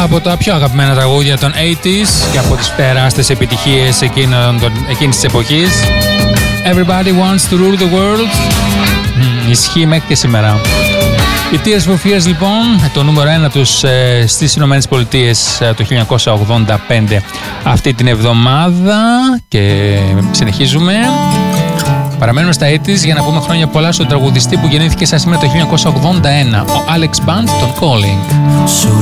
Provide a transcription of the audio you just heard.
από τα πιο αγαπημένα τραγούδια των 80s και από τις τεράστιες επιτυχίες εκείνης της εποχής. Everybody wants to rule the world. Ισχύει μέχρι και σήμερα. Οι Tears for Fears λοιπόν, το νούμερο 1 τους στις Ηνωμένες Πολιτείες το 1985 αυτή την εβδομάδα, και συνεχίζουμε. Παραμένουμε στα 80s για να πούμε χρόνια πολλά στον τραγουδιστή που γεννήθηκε σαν σήμερα το 1981, ο Alex Band, τον Calling. So